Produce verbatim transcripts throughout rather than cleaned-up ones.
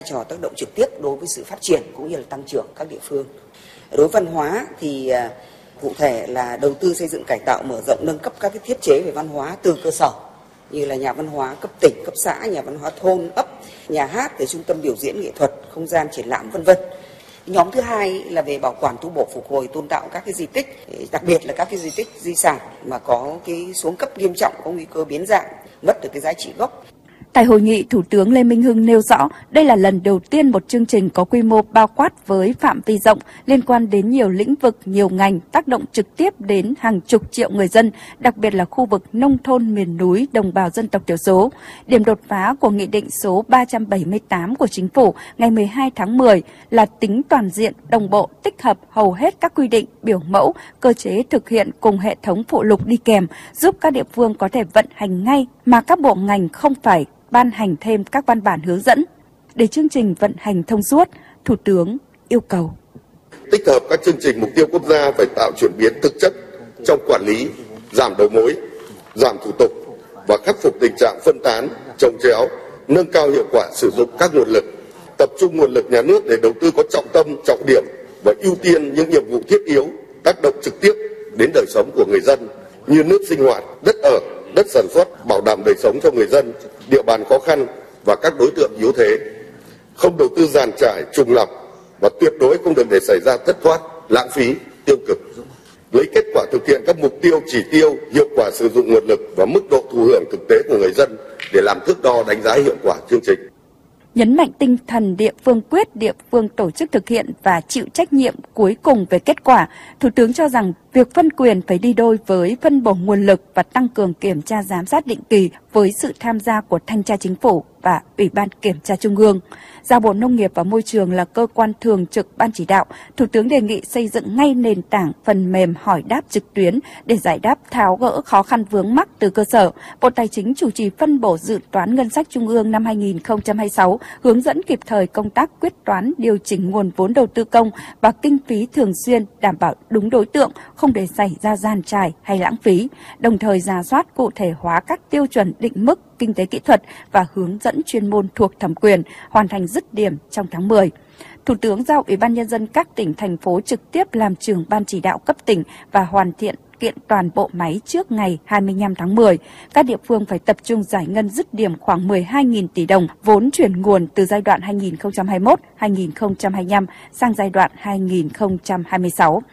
trò tác động trực tiếp đối với sự phát triển cũng như là tăng trưởng các địa phương. Đối với văn hóa thì cụ thể là đầu tư xây dựng cải tạo mở rộng nâng cấp các cái thiết chế về văn hóa từ cơ sở như là nhà văn hóa cấp tỉnh, cấp xã, nhà văn hóa thôn, ấp, nhà hát, để trung tâm biểu diễn nghệ thuật, không gian triển lãm vân vân. Nhóm thứ hai là về bảo quản, tu bổ, phục hồi, tôn tạo các cái di tích, đặc biệt là các cái di tích di sản mà có cái xuống cấp nghiêm trọng, có nguy cơ biến dạng, mất được cái giá trị gốc. Tại hội nghị, Thủ tướng Lê Minh Hưng nêu rõ đây là lần đầu tiên một chương trình có quy mô bao quát với phạm vi rộng liên quan đến nhiều lĩnh vực, nhiều ngành, tác động trực tiếp đến hàng chục triệu người dân, đặc biệt là khu vực nông thôn, miền núi, đồng bào dân tộc thiểu số. Điểm đột phá của Nghị định số ba trăm bảy mươi tám của Chính phủ ngày mười hai tháng mười là tính toàn diện, đồng bộ, tích hợp hầu hết các quy định, biểu mẫu, cơ chế thực hiện cùng hệ thống phụ lục đi kèm, giúp các địa phương có thể vận hành ngay mà các bộ ngành không phải ban hành thêm các văn bản hướng dẫn. Để chương trình vận hành thông suốt, Thủ tướng yêu cầu tích hợp các chương trình mục tiêu quốc gia phải tạo chuyển biến thực chất trong quản lý, giảm đầu mối, giảm thủ tục và khắc phục tình trạng phân tán, chồng chéo, nâng cao hiệu quả sử dụng các nguồn lực, tập trung nguồn lực nhà nước để đầu tư có trọng tâm, trọng điểm và ưu tiên những nhiệm vụ thiết yếu tác động trực tiếp đến đời sống của người dân như nước sinh hoạt, đất ở, đất sản xuất, bảo đảm đời sống cho người dân, địa bàn khó khăn và các đối tượng yếu thế. Không đầu tư dàn trải, trùng lặp và tuyệt đối không được để xảy ra thất thoát, lãng phí, tiêu cực. Lấy kết quả thực hiện các mục tiêu, chỉ tiêu, hiệu quả sử dụng nguồn lực và mức độ thụ hưởng thực tế của người dân để làm thước đo đánh giá hiệu quả chương trình. Nhấn mạnh tinh thần địa phương quyết, địa phương tổ chức thực hiện và chịu trách nhiệm cuối cùng về kết quả, Thủ tướng cho rằng việc phân quyền phải đi đôi với phân bổ nguồn lực và tăng cường kiểm tra giám sát định kỳ với sự tham gia của Thanh tra Chính phủ và Ủy ban Kiểm tra Trung ương. Giao Bộ Nông nghiệp và Môi trường là cơ quan thường trực Ban chỉ đạo, Thủ tướng đề nghị xây dựng ngay nền tảng phần mềm hỏi đáp trực tuyến để giải đáp tháo gỡ khó khăn vướng mắc từ cơ sở. Bộ Tài chính chủ trì phân bổ dự toán ngân sách Trung ương năm hai nghìn không trăm hai mươi sáu, hướng dẫn kịp thời công tác quyết toán, điều chỉnh nguồn vốn đầu tư công và kinh phí thường xuyên, đảm bảo đúng đối tượng, không để xảy ra giàn trải hay lãng phí, đồng thời rà soát cụ thể hóa các tiêu chuẩn định mức kinh tế kỹ thuật và hướng dẫn chuyên môn thuộc thẩm quyền, hoàn thành dứt điểm trong tháng mười. Thủ tướng giao Ủy ban Nhân dân các tỉnh, thành phố trực tiếp làm trưởng ban chỉ đạo cấp tỉnh và hoàn thiện kiện toàn bộ máy trước ngày hai mươi lăm tháng mười. Các địa phương phải tập trung giải ngân dứt điểm khoảng mười hai nghìn tỷ đồng vốn chuyển nguồn từ giai đoạn hai nghìn không trăm hai mươi mốt đến hai nghìn không trăm hai mươi lăm sang giai đoạn hai nghìn không trăm hai mươi sáu.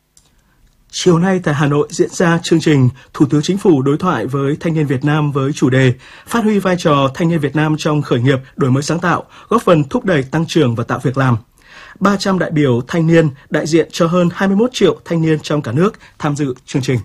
Chiều nay tại Hà Nội diễn ra chương trình Thủ tướng Chính phủ đối thoại với thanh niên Việt Nam với chủ đề phát huy vai trò thanh niên Việt Nam trong khởi nghiệp, đổi mới sáng tạo, góp phần thúc đẩy tăng trưởng và tạo việc làm. ba trăm đại biểu thanh niên đại diện cho hơn hai mươi mốt triệu thanh niên trong cả nước tham dự chương trình.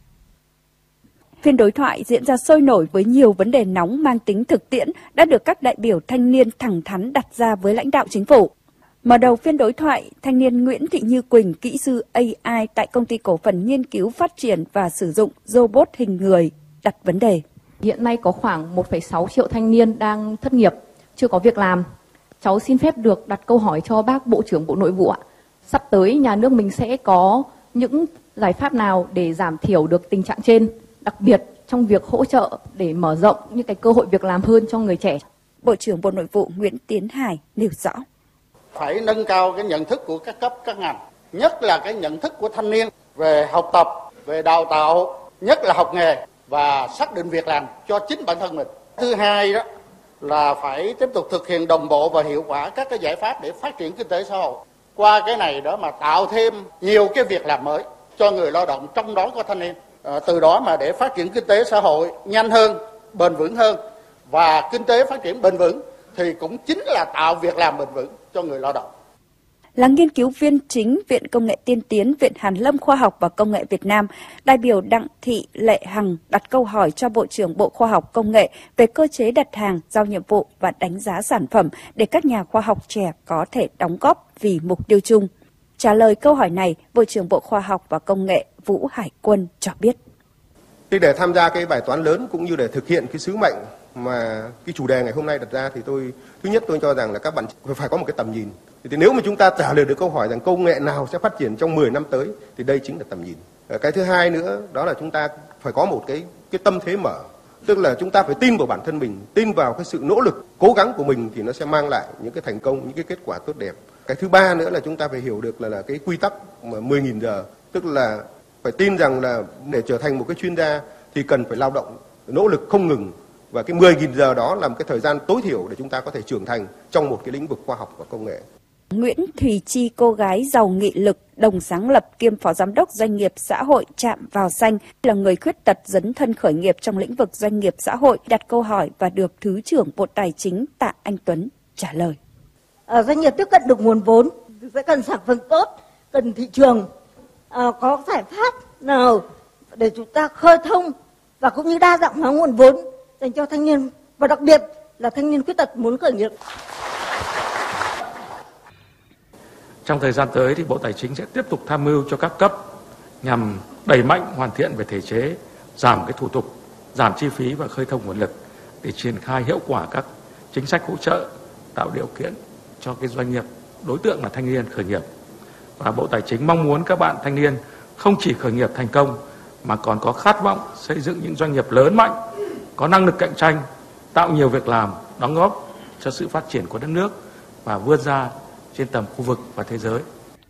Phiên đối thoại diễn ra sôi nổi với nhiều vấn đề nóng mang tính thực tiễn đã được các đại biểu thanh niên thẳng thắn đặt ra với lãnh đạo chính phủ. Mở đầu phiên đối thoại, thanh niên Nguyễn Thị Như Quỳnh, kỹ sư a i tại Công ty Cổ phần Nghiên cứu Phát triển và Sử dụng Robot hình người, đặt vấn đề. Hiện nay có khoảng một phẩy sáu triệu thanh niên đang thất nghiệp, chưa có việc làm. Cháu xin phép được đặt câu hỏi cho bác Bộ trưởng Bộ Nội vụ ạ. Sắp tới nhà nước mình sẽ có những giải pháp nào để giảm thiểu được tình trạng trên, đặc biệt trong việc hỗ trợ để mở rộng những cái cơ hội việc làm hơn cho người trẻ? Bộ trưởng Bộ Nội vụ Nguyễn Tiến Hải nêu rõ. Phải nâng cao cái nhận thức của các cấp, các ngành, nhất là cái nhận thức của thanh niên về học tập, về đào tạo, nhất là học nghề và xác định việc làm cho chính bản thân mình. Thứ hai đó là phải tiếp tục thực hiện đồng bộ và hiệu quả các cái giải pháp để phát triển kinh tế xã hội. Qua cái này đó mà tạo thêm nhiều cái việc làm mới cho người lao động, trong đó có thanh niên. À, từ đó mà để phát triển kinh tế xã hội nhanh hơn, bền vững hơn, và kinh tế phát triển bền vững thì cũng chính là tạo việc làm bền vững cho người lao động. Là nghiên cứu viên chính Viện Công nghệ Tiên tiến, Viện Hàn lâm Khoa học và Công nghệ Việt Nam, đại biểu Đặng Thị Lệ Hằng đặt câu hỏi cho Bộ trưởng Bộ Khoa học Công nghệ về cơ chế đặt hàng, giao nhiệm vụ và đánh giá sản phẩm để các nhà khoa học trẻ có thể đóng góp vì mục tiêu chung. Trả lời câu hỏi này, Bộ trưởng Bộ Khoa học và Công nghệ Vũ Hải Quân cho biết. Để tham gia cái bài toán lớn cũng như để thực hiện cái sứ mệnh mà cái chủ đề ngày hôm nay đặt ra thì tôi thứ nhất tôi cho rằng là các bạn phải có một cái tầm nhìn. Thì nếu mà chúng ta trả lời được câu hỏi rằng công nghệ nào sẽ phát triển trong mười năm tới thì đây chính là tầm nhìn. Cái thứ hai nữa đó là chúng ta phải có một cái cái tâm thế mở Tức là chúng ta phải tin vào bản thân mình, tin vào cái sự nỗ lực, cố gắng của mình thì nó sẽ mang lại những cái thành công, những cái kết quả tốt đẹp. Cái thứ ba nữa là chúng ta phải hiểu được là, là cái quy tắc mà mười nghìn giờ, tức là phải tin rằng là để trở thành một cái chuyên gia thì cần phải lao động, nỗ lực không ngừng. Và cái mười nghìn giờ đó là một cái thời gian tối thiểu để chúng ta có thể trưởng thành trong một cái lĩnh vực khoa học và công nghệ. Nguyễn Thùy Chi, cô gái giàu nghị lực, đồng sáng lập kiêm phó giám đốc doanh nghiệp xã hội Chạm Vào Xanh, là người khuyết tật dấn thân khởi nghiệp trong lĩnh vực doanh nghiệp xã hội, đặt câu hỏi và được Thứ trưởng Bộ Tài chính Tạ Anh Tuấn trả lời. À, doanh nghiệp tiếp cận được nguồn vốn sẽ cần sản phẩm tốt, cần thị trường, à, có giải pháp nào để chúng ta khơi thông và cũng như đa dạng hóa nguồn vốn dành cho thanh niên, và đặc biệt là thanh niên khuyết tật muốn khởi nghiệp. Trong thời gian tới thì Bộ Tài chính sẽ tiếp tục tham mưu cho các cấp nhằm đẩy mạnh hoàn thiện về thể chế, giảm cái thủ tục, giảm chi phí và khơi thông nguồn lực để triển khai hiệu quả các chính sách hỗ trợ, tạo điều kiện cho cái doanh nghiệp đối tượng là thanh niên khởi nghiệp. Và Bộ Tài chính mong muốn các bạn thanh niên không chỉ khởi nghiệp thành công mà còn có khát vọng xây dựng những doanh nghiệp lớn mạnh, có năng lực cạnh tranh, tạo nhiều việc làm, đóng góp cho sự phát triển của đất nước và vươn ra trên tầm khu vực và thế giới.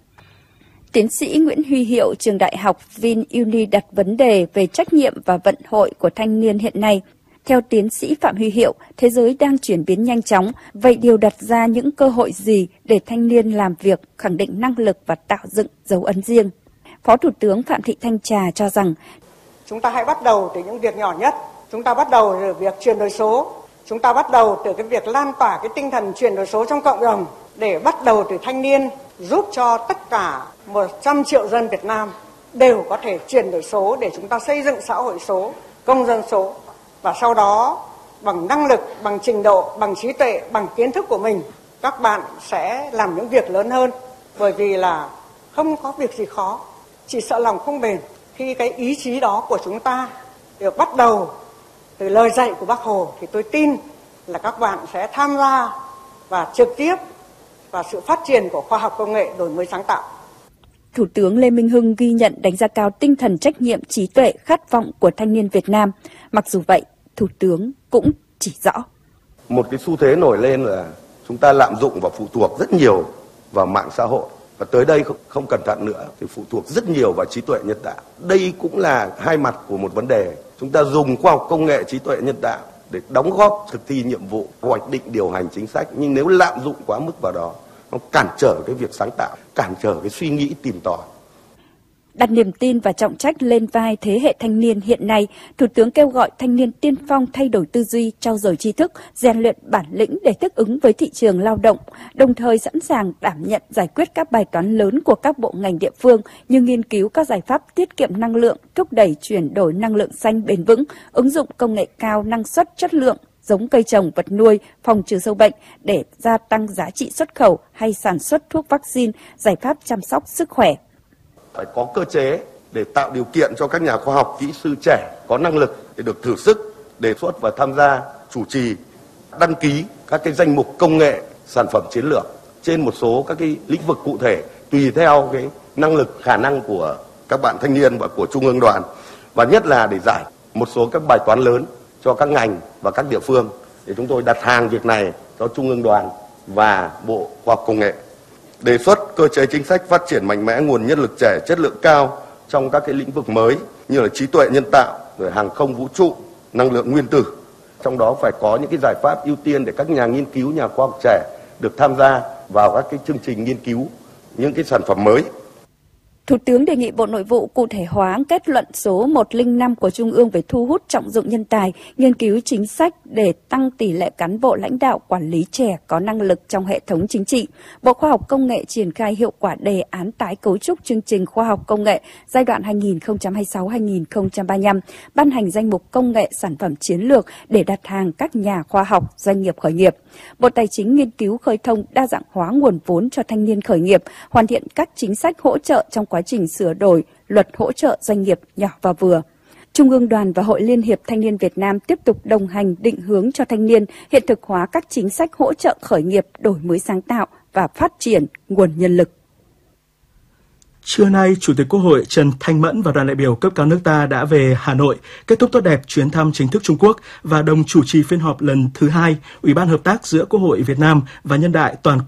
Tiến sĩ Nguyễn Huy Hiệu, trường đại học VinUni đặt vấn đề về trách nhiệm và vận hội của thanh niên hiện nay. Theo tiến sĩ Phạm Huy Hiệu, thế giới đang chuyển biến nhanh chóng, vậy điều đặt ra những cơ hội gì để thanh niên làm việc, khẳng định năng lực và tạo dựng dấu ấn riêng? Phó Thủ tướng Phạm Thị Thanh Trà cho rằng, chúng ta hãy bắt đầu từ những việc nhỏ nhất. Chúng ta bắt đầu từ việc chuyển đổi số. Chúng ta bắt đầu từ cái việc lan tỏa cái tinh thần chuyển đổi số trong cộng đồng, để bắt đầu từ thanh niên, giúp cho tất cả một trăm triệu dân Việt Nam đều có thể chuyển đổi số để chúng ta xây dựng xã hội số, công dân số. Và sau đó, bằng năng lực, bằng trình độ, bằng trí tuệ, bằng kiến thức của mình, các bạn sẽ làm những việc lớn hơn. Bởi vì là không có việc gì khó, chỉ sợ lòng không bền. Khi cái ý chí đó của chúng ta được bắt đầu từ lời dạy của Bác Hồ thì tôi tin là các bạn sẽ tham gia và trực tiếp vào sự phát triển của khoa học công nghệ, đổi mới sáng tạo. Thủ tướng Lê Minh Hưng ghi nhận, đánh giá cao tinh thần trách nhiệm, trí tuệ, khát vọng của thanh niên Việt Nam. Mặc dù vậy, Thủ tướng cũng chỉ rõ. Một cái xu thế nổi lên là chúng ta lạm dụng và phụ thuộc rất nhiều vào mạng xã hội. Và tới đây không, không cẩn thận nữa thì phụ thuộc rất nhiều vào trí tuệ nhân tạo. Đây cũng là hai mặt của một vấn đề. Chúng ta dùng khoa học công nghệ, trí tuệ nhân tạo để đóng góp thực thi nhiệm vụ, hoạch định điều hành chính sách. Nhưng nếu lạm dụng quá mức vào đó, nó cản trở cái việc sáng tạo, cản trở cái suy nghĩ tìm tòi. Đặt niềm tin và trọng trách lên vai thế hệ thanh niên hiện nay, Thủ tướng kêu gọi thanh niên tiên phong thay đổi tư duy, trau dồi tri thức, rèn luyện bản lĩnh để thích ứng với thị trường lao động, đồng thời sẵn sàng đảm nhận giải quyết các bài toán lớn của các bộ ngành địa phương như nghiên cứu các giải pháp tiết kiệm năng lượng, thúc đẩy chuyển đổi năng lượng xanh bền vững, ứng dụng công nghệ cao, năng suất, chất lượng, giống cây trồng, vật nuôi, phòng trừ sâu bệnh để gia tăng giá trị xuất khẩu hay sản xuất thuốc vaccine, giải pháp chăm sóc sức khỏe. Phải có cơ chế để tạo điều kiện cho các nhà khoa học, kỹ sư trẻ có năng lực để được thử sức, đề xuất và tham gia chủ trì, đăng ký các cái danh mục công nghệ, sản phẩm chiến lược trên một số các cái lĩnh vực cụ thể tùy theo cái năng lực, khả năng của các bạn thanh niên và của Trung ương Đoàn, và nhất là để giải một số các bài toán lớn cho các ngành và các địa phương, để chúng tôi đặt hàng việc này cho Trung ương Đoàn và Bộ Khoa học Công nghệ. Đề xuất cơ chế chính sách phát triển mạnh mẽ nguồn nhân lực trẻ chất lượng cao trong các cái lĩnh vực mới như là trí tuệ nhân tạo, rồi hàng không vũ trụ, năng lượng nguyên tử. Trong đó phải có những cái giải pháp ưu tiên để các nhà nghiên cứu, nhà khoa học trẻ được tham gia vào các cái chương trình nghiên cứu những cái sản phẩm mới. Thủ tướng đề nghị Bộ Nội vụ cụ thể hóa kết luận số một không năm của Trung ương về thu hút trọng dụng nhân tài, nghiên cứu chính sách để tăng tỷ lệ cán bộ lãnh đạo quản lý trẻ có năng lực trong hệ thống chính trị. Bộ Khoa học Công nghệ triển khai hiệu quả đề án tái cấu trúc chương trình khoa học công nghệ giai đoạn hai nghìn không trăm hai mươi sáu đến hai nghìn không trăm ba mươi lăm, ban hành danh mục công nghệ sản phẩm chiến lược để đặt hàng các nhà khoa học, doanh nghiệp khởi nghiệp. Bộ Tài chính nghiên cứu khơi thông đa dạng hóa nguồn vốn cho thanh niên khởi nghiệp, hoàn thiện các chính sách hỗ trợ trong quá trình sửa đổi luật hỗ trợ doanh nghiệp nhỏ và vừa. Trung ương Đoàn và Hội Liên hiệp Thanh niên Việt Nam tiếp tục đồng hành định hướng cho thanh niên, hiện thực hóa các chính sách hỗ trợ khởi nghiệp, đổi mới sáng tạo và phát triển nguồn nhân lực. Trưa nay, Chủ tịch Quốc hội Trần Thanh Mẫn và đoàn đại biểu cấp cao nước ta đã về Hà Nội, kết thúc tốt đẹp chuyến thăm chính thức Trung Quốc và đồng chủ trì phiên họp lần thứ hai Ủy ban Hợp tác giữa Quốc hội Việt Nam và Nhân đại Toàn quốc